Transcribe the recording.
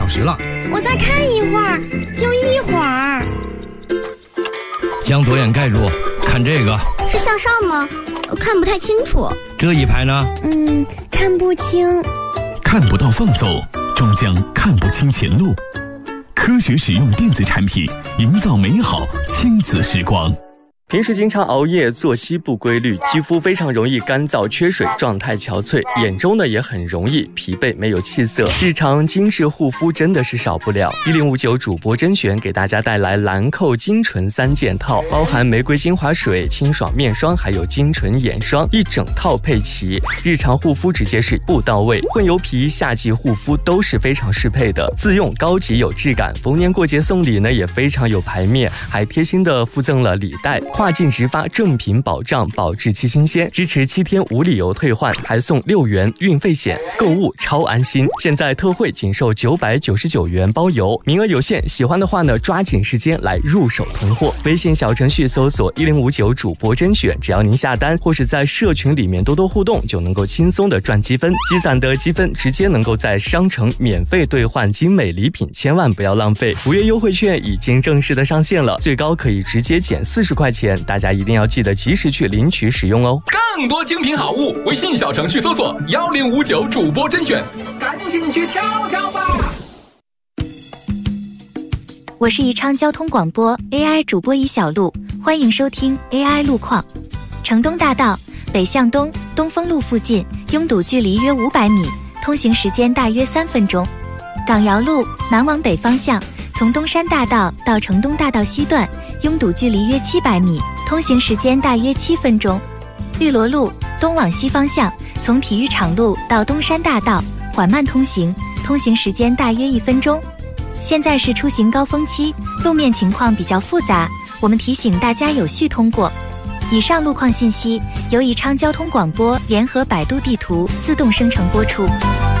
时了。 我再看一会儿，就一会儿。 将左眼盖住，看这个。 是向上吗？看不太清楚。 这一排呢？ 看不清。 看不到放走，终将看不清前路。科学使用电子产品，营造美好亲子时光。 平时经常熬夜，作息不规律，肌肤非常容易干燥缺水，状态憔悴，眼周呢也很容易疲惫，没有气色。日常精致护肤真的是少不了。1059主播甄选给大家带来兰蔻精纯3件套，包含玫瑰精华水、清爽面霜，还有精纯眼霜，一整套配齐，日常护肤直接是不到位。混油皮、夏季护肤都是非常适配的，自用高级有质感。逢年过节送礼呢也非常有排面，还贴心的附赠了礼袋。跨境直发正品保障，保质期新鲜，支持7天无理由退换，还送6元运费险，购物超安心。现在特惠仅售999元包邮，名额有限，喜欢的话呢，抓紧时间来入手囤货。微信小程序搜索1059主播甄选，只要您下单或是在社群里面多多互动，就能够轻松的赚积分，积攒的积分直接能够在商城免费兑换精美礼品，千万不要浪费。5月优惠券已经正式的上线了，最高可以直接减40块钱，大家一定要记得及时去领取使用哦。 更多精品好物，微信小程序搜索1059主播甄选，赶紧去挑挑吧。 我是宜昌交通广播 AI 主播宜小璐，欢迎收听 AI 路况。城东大道北向东东风路附近拥堵距离约500米，通行时间大约3分钟。港窑路南往北方向，从东山大道到城东大道西段拥堵距离约700米，通行时间大约7分钟。绿萝路东往西方向，从体育场路到东山大道缓慢通行，通行时间大约1分钟。现在是出行高峰期，路面情况比较复杂，我们提醒大家有序通过。以上路况信息由宜昌交通广播联合百度地图自动生成播出。